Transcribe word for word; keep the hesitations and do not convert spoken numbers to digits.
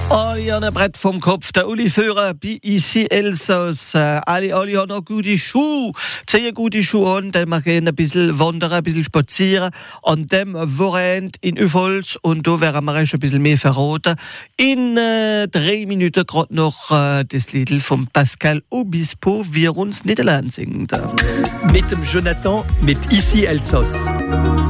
Alle an ein Brett vom Kopf, der Uli Führer bei Ici Elsass. Alle, alle haben noch gute Schuhe, ziehen gute Schuhe an, dann wir gehen ein bisschen wandern, ein bisschen spazieren an dem Wochenende in Uffholz und da werden wir euch ein bisschen mehr verraten. In äh, drei Minuten gerade noch äh, das Lied von Pascal Obispo, wie er uns Niederland singt. Mit dem Jonathan, mit Ici Elsass.